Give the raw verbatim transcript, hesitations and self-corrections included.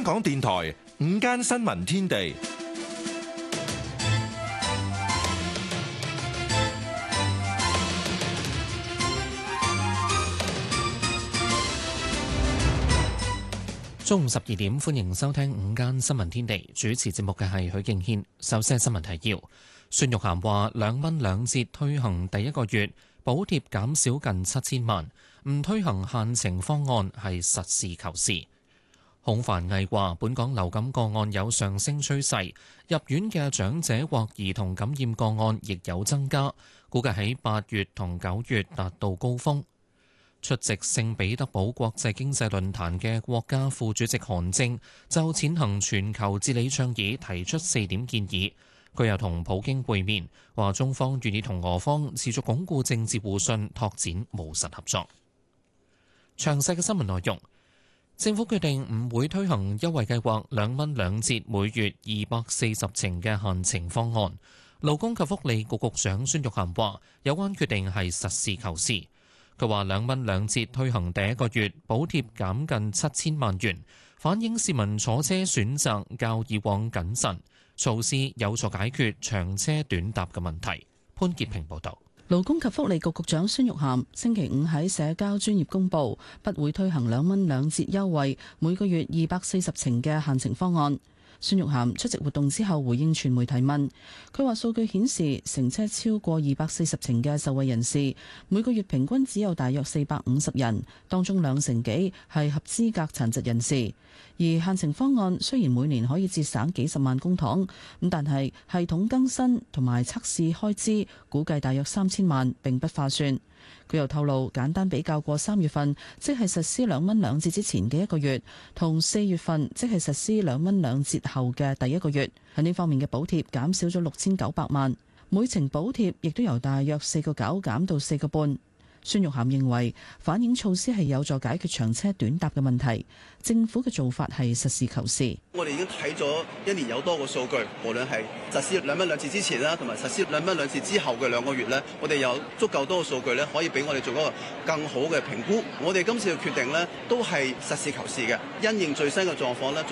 香港電台午間新聞天地， 中午十二點，歡迎收聽午間新聞天地。主持節目嘅係許敬軒。首先係新聞提要。孫玉菡話兩蚊兩折推行第一個月，補貼減少近七千萬，唔推行限情方案係實事求是。孔繁毅話本港流感個案有上升趨勢，入院嘅長者或兒童感染個案亦有增加，估計喺八月同九月達到高峰。出席聖彼得堡國際經濟論壇嘅國家副主席韓正就踐行全球治理倡議提出四點建議。佢又同普京會面，話中方願意同俄方持續鞏固政治互信，拓展務實合作。詳細嘅新聞內容，政府決定唔會推行優惠計劃兩蚊兩折每月二百四十程嘅限情方案。勞工及福利局局長孫玉菡話有關決定係實事求是。佢話兩蚊兩折推行第一個月補貼減近七千萬元，反映市民坐車選擇較以往謹慎，措施有助解決長車短搭嘅問題。潘潔平報導。 勞工及福利局局長孫玉菡星期五喺社交專頁公佈，不會推行兩蚊兩折優惠，每個月二百四十程嘅限情方案。孫玉菡出席活動之後回應傳媒提問，佢話數據顯示乘車超過二百四十程嘅受惠人士，每個月平均只有大約四百五十人，當中兩成幾係合資格殘疾人士。而限情方案雖然每年可以節省幾十萬公帑，咁但係系統更新同埋測試開支估計大約三千萬，並不划算。佢又透露，簡單比較過三月份，即係實施兩蚊兩折之前嘅一個月，同四月份，即係實施兩蚊兩折後嘅第一個月，喺呢方面嘅補貼減少咗六千九百萬，每程補貼亦都由大約四個九減到四個半。孫玉菡認為反映措施係有助解決長車短搭嘅問題，政府嘅做法係實事求是。 我哋已經睇咗一年有多個數據，無論係實施兩蚊兩折之前啦，同埋實施兩蚊兩折之後嘅兩個月咧，我哋有足夠多個數據咧，可以俾我哋做一個更好嘅評估。我哋今次嘅決定咧，都係實事求是嘅，因應最新嘅狀況咧。